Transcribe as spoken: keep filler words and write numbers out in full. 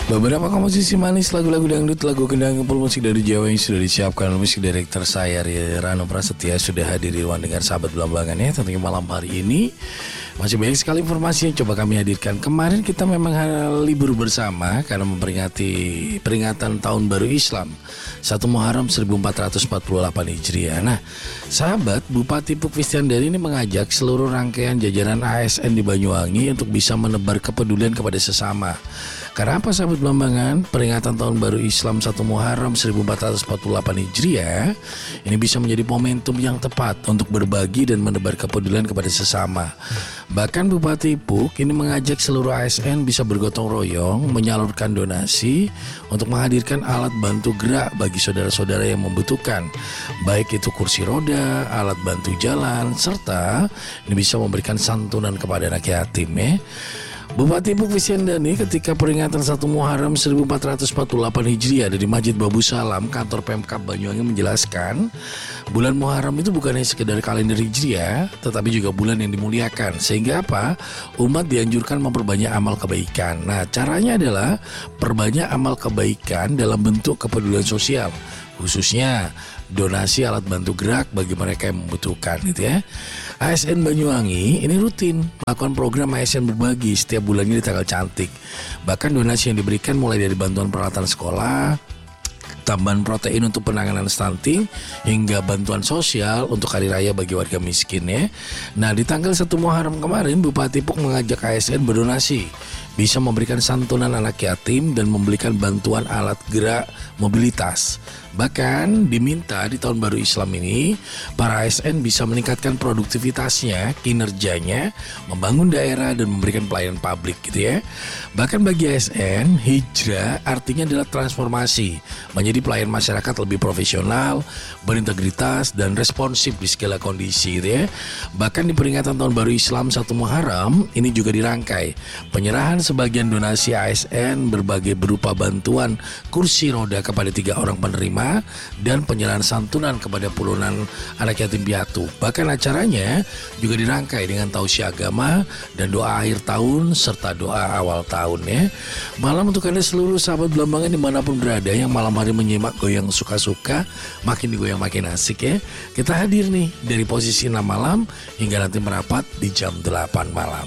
Beberapa komposisi manis lagu-lagu dangdut, lagu kendang, kumpul musik dari Jawa yang sudah disiapkan oleh musik director saya Rano Prasetya sudah hadir di ruang dengar sahabat Belambangan ya. Tentunya malam hari ini masih banyak sekali informasi yang coba kami hadirkan. Kemarin kita memang libur bersama karena memperingati peringatan Tahun Baru Islam satu Muharram seribu empat ratus empat puluh delapan Hijriah. Nah, sahabat, Bupati Puk Vistiandari ini mengajak seluruh rangkaian jajaran A S N di Banyuwangi untuk bisa menebar kepedulian kepada sesama. Karena apa sahabat Belambangan? Peringatan Tahun Baru Islam satu Muharram seribu empat ratus empat puluh delapan Hijriah ini bisa menjadi momentum yang tepat untuk berbagi dan menebar kepedulian kepada sesama. Bahkan Bupati Puk ini mengajak seluruh A S N bisa bergotong royong menyalurkan donasi untuk menghadirkan alat bantu gerak bagi saudara-saudara yang membutuhkan, baik itu kursi roda, alat bantu jalan, serta ini bisa memberikan santunan kepada anak yatim ya. Bupati Puk Vistiandari ketika peringatan satu Muharram seribu empat ratus empat puluh delapan Hijriah dari Masjid Babu Salam, kantor Pemkab Banyuwangi menjelaskan, bulan Muharram itu bukan hanya sekedar kalender Hijriah, tetapi juga bulan yang dimuliakan. Sehingga apa? Umat dianjurkan memperbanyak amal kebaikan. Nah, caranya adalah perbanyak amal kebaikan dalam bentuk kepedulian sosial, khususnya donasi alat bantu gerak bagi mereka yang membutuhkan gitu ya. A S N Banyuwangi ini rutin melakukan program A S N berbagi setiap bulannya di tanggal cantik. Bahkan donasi yang diberikan mulai dari bantuan peralatan sekolah, tambahan protein untuk penanganan stunting, hingga bantuan sosial untuk hari raya bagi warga miskin ya. Nah, di tanggal satu Muharram kemarin Bupati Puk mengajak A S N berdonasi, bisa memberikan santunan anak yatim dan membelikan bantuan alat gerak mobilitas. Bahkan diminta di Tahun Baru Islam ini para A S N bisa meningkatkan produktivitasnya, kinerjanya, membangun daerah dan memberikan pelayanan publik gitu ya. Bahkan bagi A S N, hijrah artinya adalah transformasi menjadi pelayan masyarakat lebih profesional, berintegritas dan responsif di segala kondisi gitu ya. Bahkan di peringatan Tahun Baru Islam satu Muharram ini juga dirangkai penyerahan sebagian donasi A S N berbagai berupa bantuan kursi roda kepada tiga orang penerima dan penyerahan santunan kepada puluhan anak yatim piatu. Bahkan acaranya juga dirangkai dengan tausiah agama dan doa akhir tahun serta doa awal tahun ya. Malam untuk Anda seluruh sahabat Belambangan dimanapun berada yang malam hari menyimak goyang suka-suka, makin digoyang makin asik ya. Kita hadir nih dari posisi enam malam hingga nanti merapat di jam delapan malam.